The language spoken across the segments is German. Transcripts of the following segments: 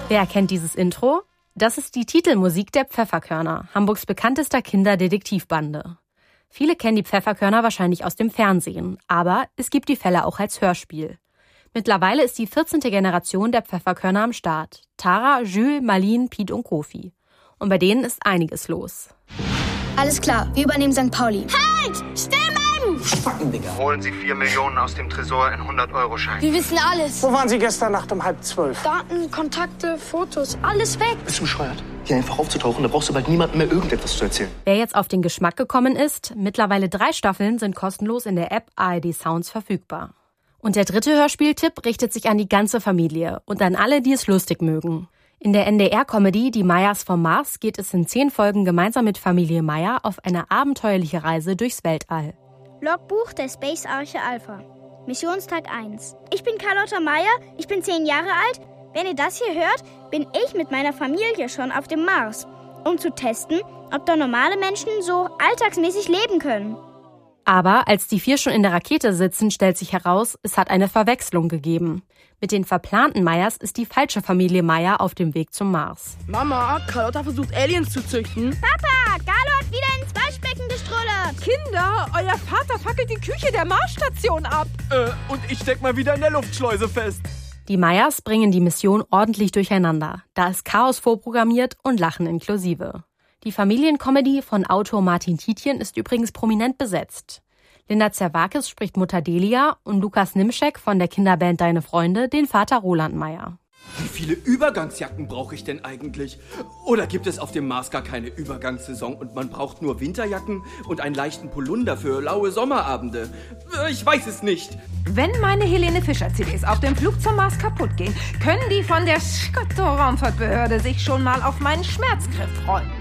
Wer kennt dieses Intro? Das ist die Titelmusik der Pfefferkörner, Hamburgs bekanntester Kinderdetektivbande. Viele kennen die Pfefferkörner wahrscheinlich aus dem Fernsehen, aber es gibt die Fälle auch als Hörspiel. Mittlerweile ist die 14. Generation der Pfefferkörner am Start. Tara, Jules, Marlene, Piet und Kofi. Und bei denen ist einiges los. Alles klar, wir übernehmen St. Pauli. Halt! Stimmen! Spacken, Digga. Holen Sie 4 Millionen aus dem Tresor in 100-Euro-Scheinen. Wir wissen alles. Wo waren Sie gestern Nacht um 11:30? Daten, Kontakte, Fotos, alles weg. Bist du bescheuert? Hier einfach aufzutauchen, da brauchst du bald niemandem mehr irgendetwas zu erzählen. Wer jetzt auf den Geschmack gekommen ist, mittlerweile 3 Staffeln sind kostenlos in der App ARD Sounds verfügbar. Und der dritte Hörspieltipp richtet sich an die ganze Familie und an alle, die es lustig mögen. In der NDR-Comedy Die Meyers vom Mars geht es in 10 Folgen gemeinsam mit Familie Meyer auf eine abenteuerliche Reise durchs Weltall. Logbuch der Space Arche Alpha. Missionstag 1. Ich bin Carlotta Meyer, ich bin 10 Jahre alt. Wenn ihr das hier hört, bin ich mit meiner Familie schon auf dem Mars, um zu testen, ob da normale Menschen so alltagsmäßig leben können. Aber als die 4 schon in der Rakete sitzen, stellt sich heraus, es hat eine Verwechslung gegeben. Mit den verplanten Meyers ist die falsche Familie Meyer auf dem Weg zum Mars. Mama, Carlotta versucht Aliens zu züchten. Papa, Carlo hat wieder ins Waschbecken gestrullert. Kinder, euer Vater fackelt die Küche der Marsstation ab. Und ich steck mal wieder in der Luftschleuse fest. Die Meyers bringen die Mission ordentlich durcheinander. Da ist Chaos vorprogrammiert und Lachen inklusive. Die Familiencomedy von Autor Martin Tietjen ist übrigens prominent besetzt. Linda Zerwakis spricht Mutter Delia und Lukas Nimschek von der Kinderband Deine Freunde den Vater Roland Meyer. Wie viele Übergangsjacken brauche ich denn eigentlich? Oder gibt es auf dem Mars gar keine Übergangssaison und man braucht nur Winterjacken und einen leichten Polunder für laue Sommerabende? Ich weiß es nicht. Wenn meine Helene Fischer-CDs auf dem Flug zum Mars kaputt gehen, können die von der Raumfahrtbehörde sich schon mal auf meinen Schmerzgriff freuen.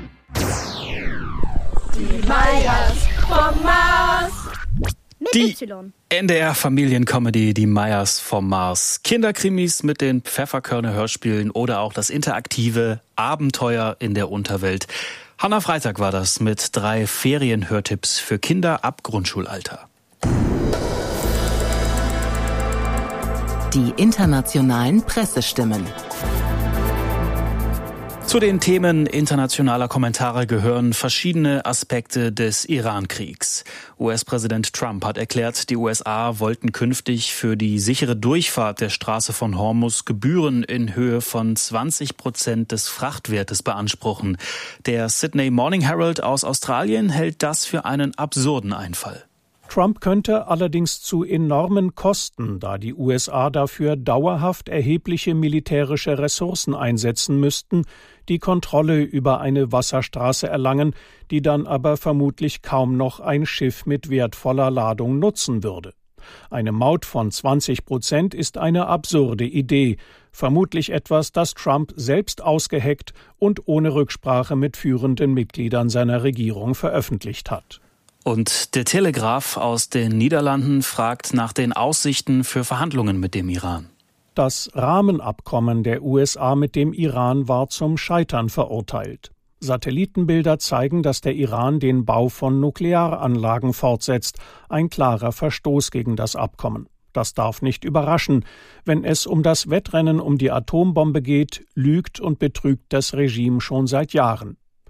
Die Meyers vom Mars. Die NDR-Familiencomedy Die Meyers vom Mars. Kinderkrimis mit den Pfefferkörner-Hörspielen oder auch das interaktive Abenteuer in der Unterwelt. Hanna Freitag war das mit 3 Ferienhörtipps für Kinder ab Grundschulalter. Die internationalen Pressestimmen. Zu den Themen internationaler Kommentare gehören verschiedene Aspekte des Iran-Kriegs. US-Präsident Trump hat erklärt, die USA wollten künftig für die sichere Durchfahrt der Straße von Hormuz Gebühren in Höhe von 20% des Frachtwertes beanspruchen. Der Sydney Morning Herald aus Australien hält das für einen absurden Einfall. Trump könnte allerdings zu enormen Kosten, da die USA dafür dauerhaft erhebliche militärische Ressourcen einsetzen müssten, die Kontrolle über eine Wasserstraße erlangen, die dann aber vermutlich kaum noch ein Schiff mit wertvoller Ladung nutzen würde. Eine Maut von 20% ist eine absurde Idee, vermutlich etwas, das Trump selbst ausgeheckt und ohne Rücksprache mit führenden Mitgliedern seiner Regierung veröffentlicht hat. Und der Telegraph aus den Niederlanden fragt nach den Aussichten für Verhandlungen mit dem Iran. Das Rahmenabkommen der USA mit dem Iran war zum Scheitern verurteilt. Satellitenbilder zeigen, dass der Iran den Bau von Nuklearanlagen fortsetzt, ein klarer Verstoß gegen das Abkommen. Das darf nicht überraschen. Wenn es um das Wettrennen um die Atombombe geht, lügt und betrügt das Regime schon seit Jahren.